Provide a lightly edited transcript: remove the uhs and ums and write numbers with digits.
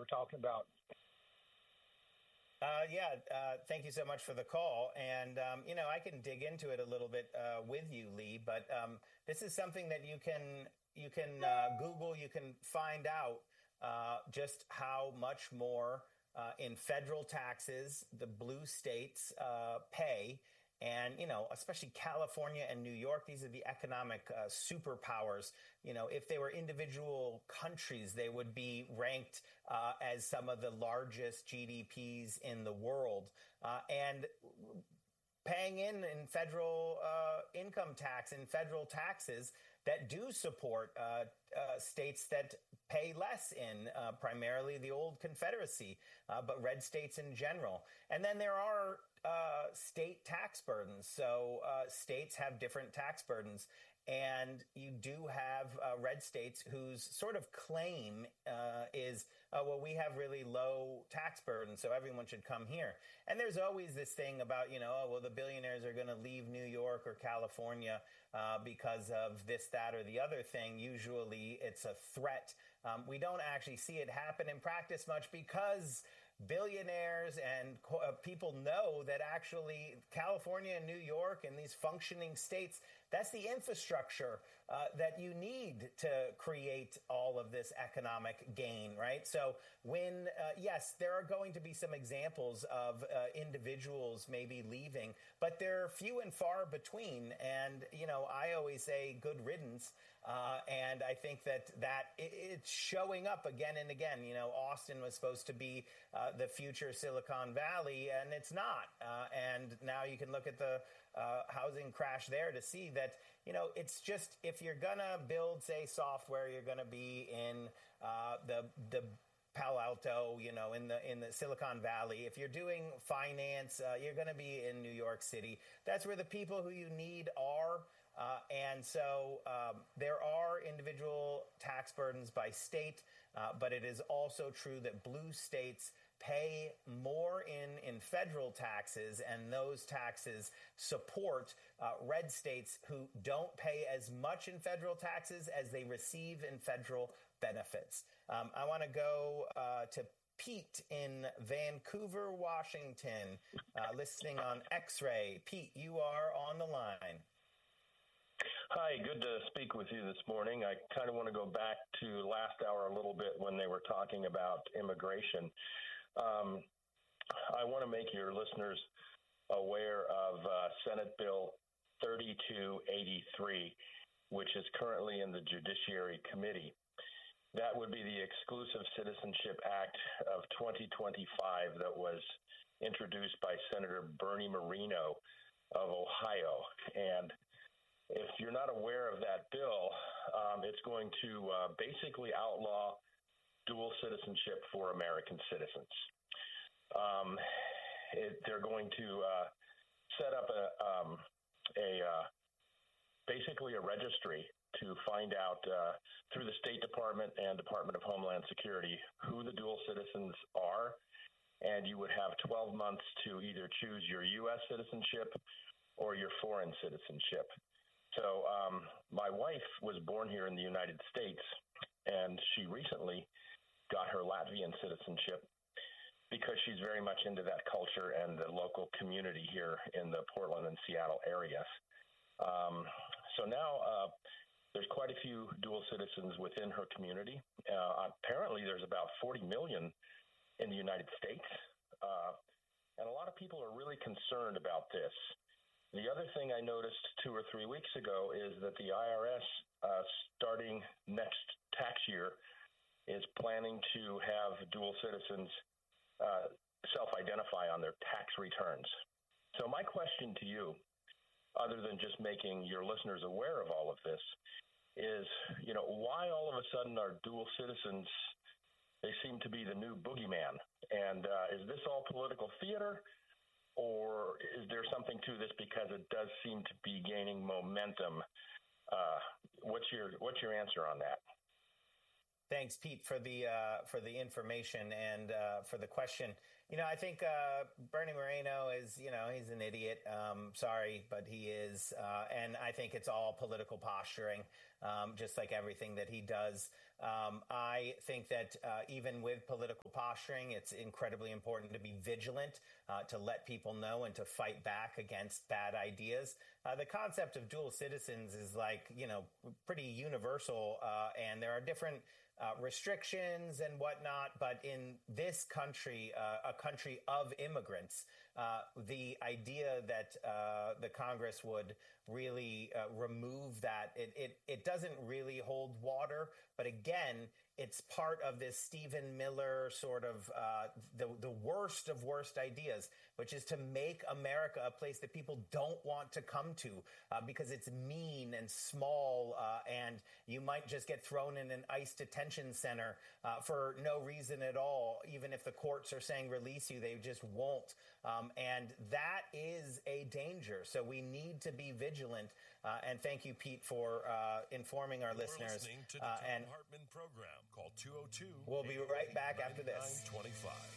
were talking about. Thank you so much for the call. And, I can dig into it a little bit with you, Lee, but this is something that you can Google, you can find out just how much more in federal taxes the blue states pay. And, especially California and New York, these are the economic superpowers. If they were individual countries, they would be ranked as some of the largest GDPs in the world. And paying in federal income tax and federal taxes that do support states that pay less in primarily the old Confederacy, but red states in general. And then there are state tax burdens. So states have different tax burdens. And you do have red states whose sort of claim is, we have really low tax burden, so everyone should come here. And there's always this thing about, the billionaires are going to leave New York or California because of this, that, or the other thing. Usually it's a threat. We don't actually see it happen in practice much because billionaires and people know that actually California and New York and these functioning states, that's the infrastructure that you need to create all of this economic gain, right? So when, yes, there are going to be some examples of individuals maybe leaving, but they're few and far between. And, I always say good riddance. And I think that it's showing up again and again. Austin was supposed to be the future Silicon Valley, and it's not. And now you can look at the housing crash there to see that, it's just, if you're going to build, say, software, you're going to be in the Palo Alto, in the Silicon Valley. If you're doing finance, you're going to be in New York City. That's where the people who you need are. And so there are individual tax burdens by state, but it is also true that blue states pay more in federal taxes, and those taxes support red states who don't pay as much in federal taxes as they receive in federal benefits. I want to go to Pete in Vancouver, Washington, listening on X-Ray. Pete, you are on the line. Hi, good to speak with you this morning. I kind of want to go back to last hour a little bit when they were talking about immigration. I want to make your listeners aware of Senate Bill 3283, which is currently in the Judiciary Committee. That would be the Exclusive Citizenship Act of 2025 that was introduced by Senator Bernie Moreno of Ohio. And if you're not aware of that bill, it's going to basically outlaw dual citizenship for American citizens. They're going to set up basically a registry to find out through the State Department and Department of Homeland Security who the dual citizens are, and you would have 12 months to either choose your U.S. citizenship or your foreign citizenship. So my wife was born here in the United States, and she recently got her Latvian citizenship because she's very much into that culture and the local community here in the Portland and Seattle areas. So now there's quite a few dual citizens within her community. Apparently there's about 40 million in the United States, and a lot of people are really concerned about this. The other thing I noticed 2 or 3 weeks ago is that the IRS, starting next tax year, is planning to have dual citizens self-identify on their tax returns. So my question to you, other than just making your listeners aware of all of this, is, why all of a sudden are dual citizens, they seem to be the new boogeyman? And is this all political theater? Or is there something to this because it does seem to be gaining momentum? What's your answer on that? Thanks, Pete, for the information and for the question. I think Bernie Moreno is, he's an idiot. Sorry, but he is. And I think it's all political posturing. just like everything that he does. I think that even with political posturing, it's incredibly important to be vigilant, to let people know and to fight back against bad ideas. The concept of dual citizens is pretty universal, and there are different restrictions and whatnot. But in this country, a country of immigrants, the idea that the Congress would really remove that, it doesn't really hold water. But again, it's part of this Stephen Miller sort of the worst of worst ideas, which is to make America a place that people don't want to come to because it's mean and small, and you might just get thrown in an ICE detention center for no reason at all. Even if the courts are saying release you, they just won't. And that is a danger. So we need to be vigilant. And thank you, Pete, for informing our listeners. Listening to the Thom Hartmann program. Call 202. We'll be right back after this. 25.